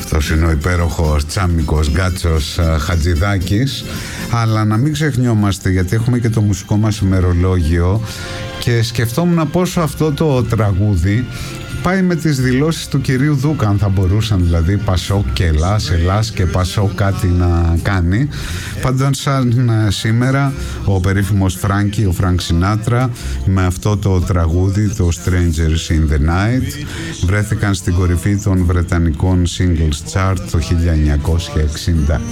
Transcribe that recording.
Αυτός είναι ο υπέροχος τσάμικος Γκάτσος Χατζηδάκης. Αλλά να μην ξεχνιόμαστε, γιατί έχουμε και το μουσικό μας ημερολόγιο, και σκεφτόμουν πόσο αυτό το τραγούδι πάει με τις δηλώσεις του κυρίου Δούκα, αν θα μπορούσαν δηλαδή Πασόκ και Ελλάς και Πασόκ κάτι να κάνει. Πάντως σαν σήμερα ο περίφημος Φράνκι, ο Φρανκ Σινάτρα, με αυτό το τραγούδι, το Strangers in the Night, βρέθηκαν στην κορυφή των βρετανικών singles chart το 1960.